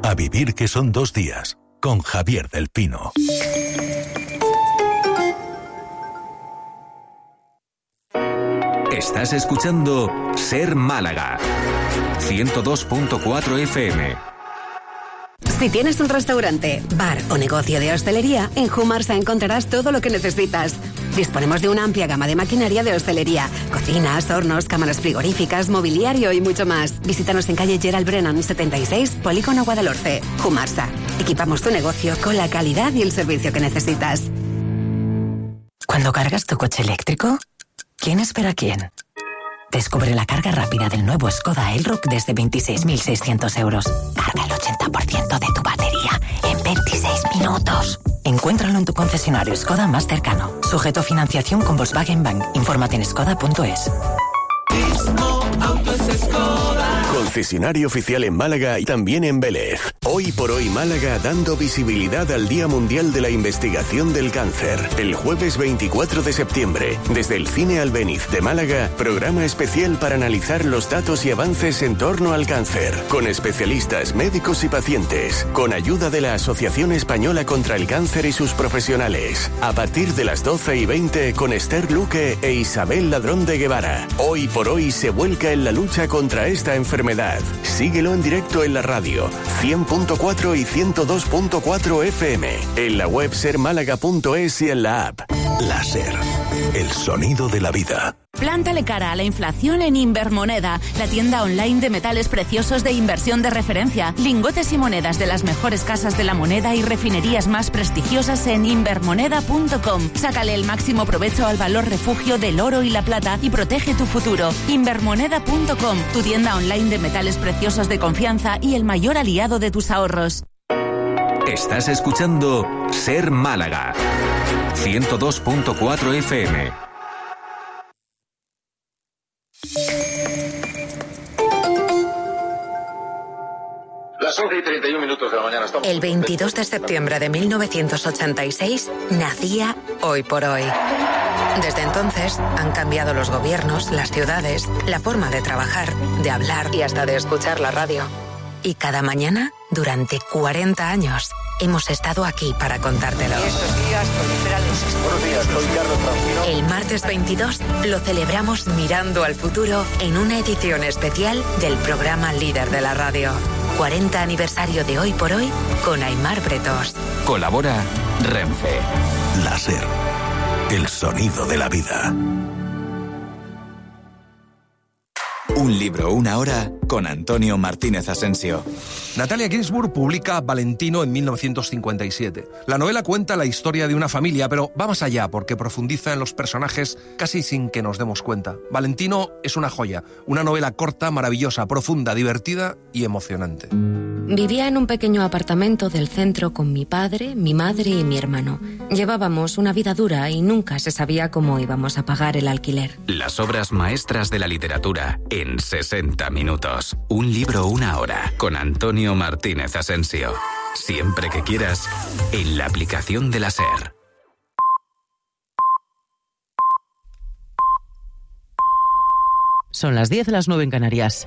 A vivir que son 2 días, con Javier del Pino. Estás escuchando Ser Málaga, 102.4 FM. Si tienes un restaurante, bar o negocio de hostelería, en Humarsa encontrarás todo lo que necesitas. Disponemos de una amplia gama de maquinaria de hostelería, cocinas, hornos, cámaras frigoríficas, mobiliario y mucho más. Visítanos en calle Gerald Brennan 76, Polígono Guadalhorce. Humarsa. Equipamos tu negocio con la calidad y el servicio que necesitas. Cuando cargas tu coche eléctrico, ¿quién espera a quién? Descubre la carga rápida del nuevo Skoda Elroq desde 26.600 euros. Carga el 80% de tu batería en 26 minutos. Encuéntralo en tu concesionario Skoda más cercano. Sujeto a financiación con Volkswagen Bank. Infórmate en skoda.es. Concesionario oficial en Málaga y también en Vélez. Hoy por hoy Málaga, dando visibilidad al Día Mundial de la Investigación del Cáncer. El jueves 24 de septiembre, desde el Cine Albéniz de Málaga, programa especial para analizar los datos y avances en torno al cáncer, con especialistas, médicos y pacientes, con ayuda de la Asociación Española contra el Cáncer y sus profesionales. A partir de las 12:20 con Esther Luque e Isabel Ladrón de Guevara. Hoy por hoy se vuelca en la lucha contra esta enfermedad. Síguelo en directo en la radio, 100.4 y 102.4 FM, en la web sermálaga.es y en la app. Láser, el sonido de la vida. Plántale cara a la inflación en Invermoneda, la tienda online de metales preciosos de inversión de referencia. Lingotes y monedas de las mejores casas de la moneda y refinerías más prestigiosas en invermoneda.com. Sácale el máximo provecho al valor refugio del oro y la plata y protege tu futuro. Invermoneda.com, tu tienda online de metales preciosos de confianza y el mayor aliado de tus ahorros. Estás escuchando Ser Málaga, 102.4 FM. Las 11:31 de la mañana. El 22 de septiembre de 1986 nacía Hoy por Hoy. Desde entonces han cambiado los gobiernos, las ciudades, la forma de trabajar, de hablar y hasta de escuchar la radio. Y cada mañana, durante 40 años, hemos estado aquí para contártelo. Estos días proliferan los... Buenos días, soy Carlos Francino. El martes 22 lo celebramos mirando al futuro en una edición especial del programa líder de la radio. 40 aniversario de Hoy por Hoy con Aimar Bretos. Colabora Renfe. Láser, el sonido de la vida. Un libro, una hora, con Antonio Martínez Asensio. Natalia Ginzburg publica Valentino en 1957. La novela cuenta la historia de una familia, pero va más allá porque profundiza en los personajes casi sin que nos demos cuenta. Valentino es una joya, una novela corta, maravillosa, profunda, divertida y emocionante. Vivía en un pequeño apartamento del centro con mi padre, mi madre y mi hermano. Llevábamos una vida dura y nunca se sabía cómo íbamos a pagar el alquiler. Las obras maestras de la literatura en 60 minutos. Un libro, una hora, con Antonio Martínez Asensio. Siempre que quieras, en la aplicación de la SER. Son las 10, las 9 en Canarias.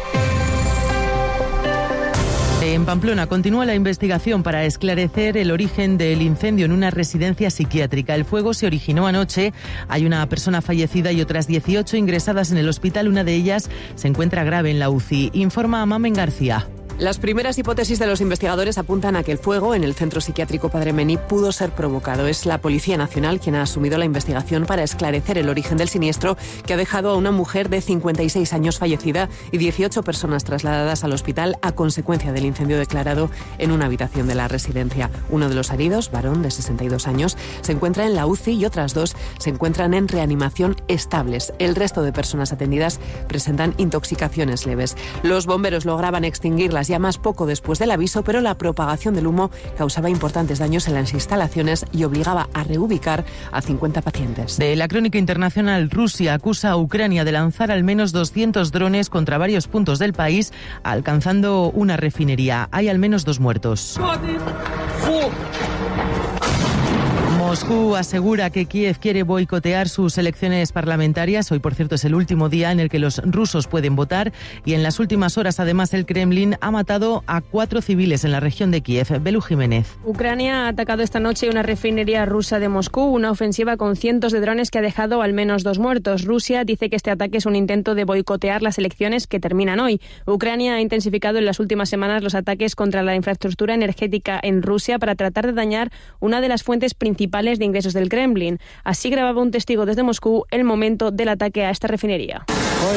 En Pamplona continúa la investigación para esclarecer el origen del incendio en una residencia psiquiátrica. El fuego se originó anoche. Hay una persona fallecida y otras 18 ingresadas en el hospital. Una de ellas se encuentra grave en la UCI. Informa Mamen García. Las primeras hipótesis de los investigadores apuntan a que el fuego en el centro psiquiátrico Padre Mení pudo ser provocado. Es la Policía Nacional quien ha asumido la investigación para esclarecer el origen del siniestro que ha dejado a una mujer de 56 años fallecida y 18 personas trasladadas al hospital a consecuencia del incendio declarado en una habitación de la residencia. Uno de los heridos, varón de 62 años, se encuentra en la UCI y otras dos se encuentran en reanimación estables. El resto de personas atendidas presentan intoxicaciones leves. Los bomberos lograban extinguir las llamas poco después del aviso, pero la propagación del humo causaba importantes daños en las instalaciones y obligaba a reubicar a 50 pacientes. De la crónica internacional, Rusia acusa a Ucrania de lanzar al menos 200 drones contra varios puntos del país, alcanzando una refinería. Hay al menos 2 muertos. Moscú asegura que Kiev quiere boicotear sus elecciones parlamentarias. Hoy, por cierto, es el último día en el que los rusos pueden votar y en las últimas horas, además, el Kremlin ha matado a 4 civiles en la región de Kiev. Belu Jiménez. Ucrania ha atacado esta noche una refinería rusa de Moscú, una ofensiva con cientos de drones que ha dejado al menos 2 muertos. Rusia dice que este ataque es un intento de boicotear las elecciones que terminan hoy. Ucrania ha intensificado en las últimas semanas los ataques contra la infraestructura energética en Rusia para tratar de dañar una de las fuentes principales de ingresos del Kremlin. Así grababa un testigo desde Moscú el momento del ataque a esta refinería.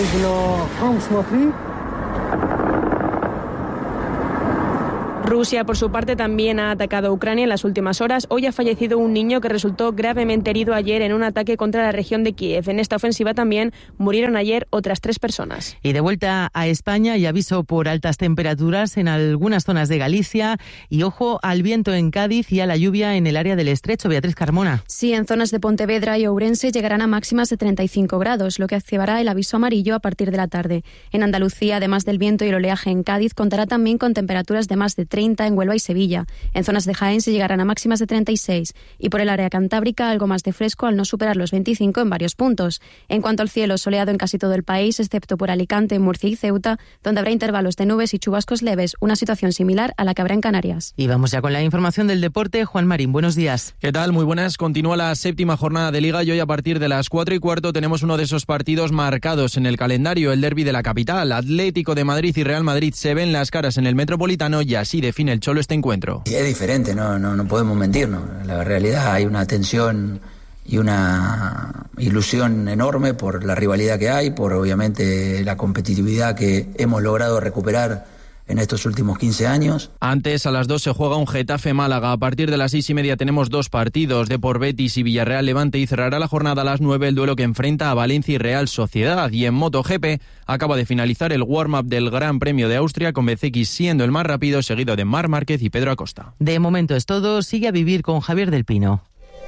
Rusia, por su parte, también ha atacado a Ucrania en las últimas horas. Hoy ha fallecido un niño que resultó gravemente herido ayer en un ataque contra la región de Kiev. En esta ofensiva también murieron ayer otras 3 personas. Y de vuelta a España y aviso por altas temperaturas en algunas zonas de Galicia y ojo al viento en Cádiz y a la lluvia en el área del Estrecho. Beatriz Carmona. Sí, en zonas de Pontevedra y Ourense llegarán a máximas de 35 grados, lo que activará el aviso amarillo a partir de la tarde. En Andalucía, además del viento y el oleaje en Cádiz, contará también con temperaturas de más de 30 en Huelva y Sevilla. En zonas de Jaén se llegarán a máximas de 36 y por el área cantábrica algo más de fresco al no superar los 25 en varios puntos. En cuanto al cielo, soleado en casi todo el país, excepto por Alicante, Murcia y Ceuta, donde habrá intervalos de nubes y chubascos leves, una situación similar a la que habrá en Canarias. Y vamos ya con la información del deporte. Juan Marín, buenos días. ¿Qué tal? Muy buenas. Continúa la 7ª jornada de Liga y hoy a partir de las 4:15 tenemos uno de esos partidos marcados en el calendario, el derbi de la capital. Atlético de Madrid y Real Madrid se ven las caras en el Metropolitano y así define el Cholo este encuentro. Y es diferente, no podemos mentirnos. La realidad, hay una tensión y una ilusión enorme por la rivalidad que hay, por obviamente la competitividad que hemos logrado recuperar en estos últimos 15 años. Antes, a las 2 se juega un Getafe-Málaga. A partir de las 6:30 tenemos 2 partidos, Depor Betis y Villarreal-Levante, y cerrará la jornada a las 9 el duelo que enfrenta a Valencia y Real Sociedad. Y en MotoGP acaba de finalizar el warm-up del Gran Premio de Austria, con BCX siendo el más rápido, seguido de Marc Márquez y Pedro Acosta. De momento es todo. Sigue a vivir con Javier del Pino.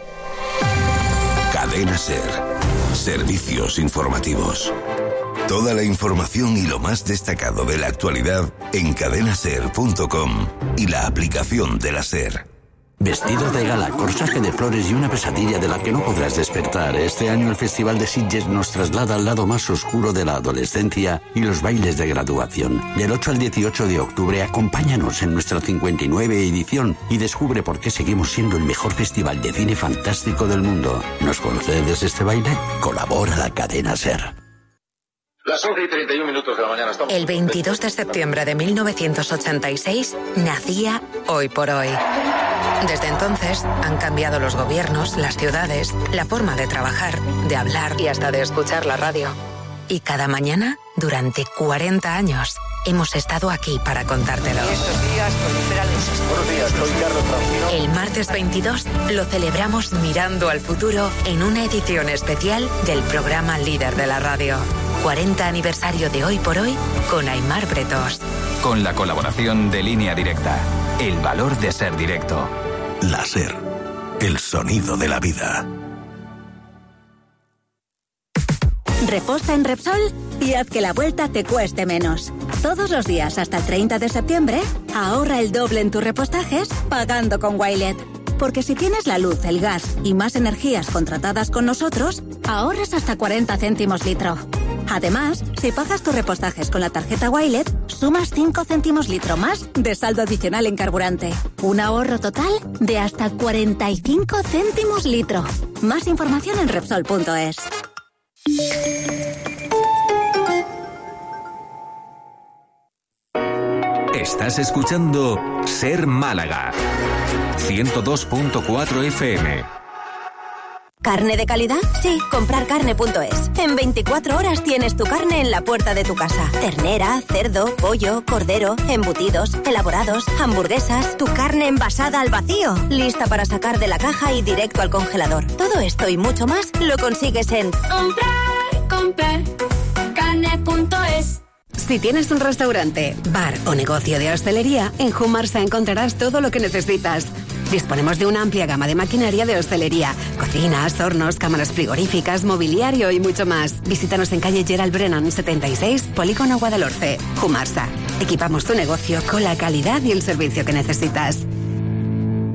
Cadena SER. Servicios informativos. Toda la información y lo más destacado de la actualidad en cadenaser.com y la aplicación de la SER. Vestido de gala, corsaje de flores y una pesadilla de la que no podrás despertar. Este año el Festival de Sitges nos traslada al lado más oscuro de la adolescencia y los bailes de graduación. Del 8 al 18 de octubre, acompáñanos en nuestra 59 edición y descubre por qué seguimos siendo el mejor festival de cine fantástico del mundo. ¿Nos concedes este baile? Colabora la cadena SER. Las 11:31 de la mañana. Estamos El 22 de septiembre de 1986 nacía Hoy por Hoy. Desde entonces han cambiado los gobiernos, las ciudades, la forma de trabajar, de hablar y hasta de escuchar la radio. Y cada mañana, durante 40 años, hemos estado aquí para contártelo. Estos días proliferan los esportes. Buenos días, soy Carlos Francino. El martes 22 lo celebramos mirando al futuro en una edición especial del programa líder de la radio. 40 aniversario de Hoy por Hoy con Aimar Bretos. Con la colaboración de Línea Directa. El valor de ser directo. La SER. El sonido de la vida. Reposta en Repsol y haz que la vuelta te cueste menos. Todos los días hasta el 30 de septiembre, ahorra el doble en tus repostajes pagando con Wilet. Porque si tienes la luz, el gas y más energías contratadas con nosotros, ahorras hasta 40 céntimos litro. Además, si pagas tus repostajes con la tarjeta Wilet, sumas 5 céntimos litro más de saldo adicional en carburante. Un ahorro total de hasta 45 céntimos litro. Más información en Repsol.es. Estás escuchando SER Málaga 102.4 FM. ¿Carne de calidad? Sí, comprarcarne.es. En 24 horas tienes tu carne en la puerta de tu casa. Ternera, cerdo, pollo, cordero, embutidos, elaborados, hamburguesas. Tu carne envasada al vacío, lista para sacar de la caja y directo al congelador. Todo esto y mucho más lo consigues en comprarcarne.es. Si tienes un restaurante, bar o negocio de hostelería, en Humarsa encontrarás todo lo que necesitas. Disponemos de una amplia gama de maquinaria de hostelería, cocinas, hornos, cámaras frigoríficas, mobiliario y mucho más. Visítanos en calle Gerald Brennan 76, Polígono Guadalhorce. Humarsa. Equipamos tu negocio con la calidad y el servicio que necesitas.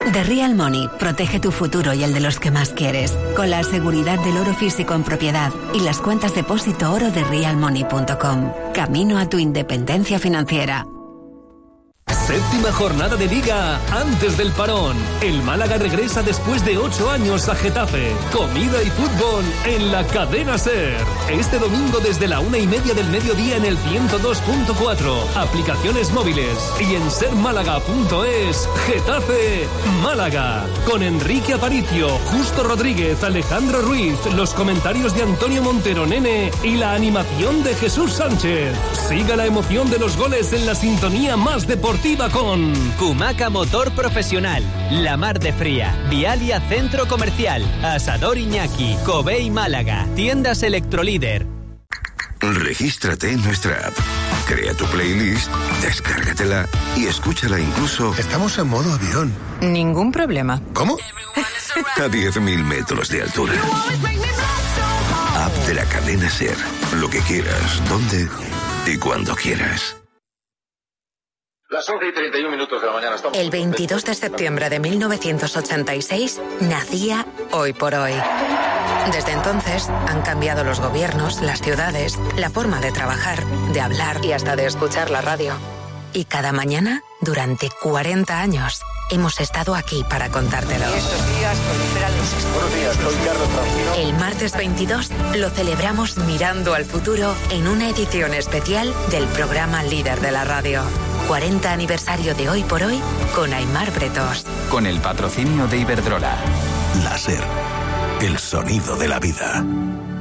The Real Money protege tu futuro y el de los que más quieres, con la seguridad del oro físico en propiedad y las cuentas depósito oro de realmoney.com. Camino a tu independencia financiera. Séptima jornada de Liga antes del parón. El Málaga regresa después de 8 años a Getafe. Comida y fútbol en la cadena SER. Este domingo desde la 1:30 del mediodía en el 102.4. Aplicaciones móviles y en sermálaga.es. Getafe Málaga. Con Enrique Aparicio, Justo Rodríguez, Alejandro Ruiz, los comentarios de Antonio Montero Nene y la animación de Jesús Sánchez. Siga la emoción de los goles en la sintonía más deportiva con Kumaca Motor Profesional, La Mar de Fría, Vialia Centro Comercial, Asador Iñaki, Covey Málaga, Tiendas Electrolíder. Regístrate en nuestra app, crea tu playlist, descárgatela y escúchala incluso... Estamos en modo avión. Ningún problema. ¿Cómo? A 10.000 metros de altura. App de la cadena SER. Lo que quieras, donde y cuando quieras. Las 11:31 de la mañana estamos... El 22 de septiembre de 1986 nacía Hoy por Hoy. Desde entonces han cambiado los gobiernos, las ciudades, la forma de trabajar, de hablar y hasta de escuchar la radio. Y cada mañana, durante 40 años, hemos estado aquí para contártelo. Estos días proliferan los estudios. Buenos días, soy Carlos Traujino. El martes 22 lo celebramos mirando al futuro en una edición especial del programa líder de la radio. 40 aniversario de Hoy por Hoy con Aimar Bretos. Con el patrocinio de Iberdrola. La SER, el sonido de la vida.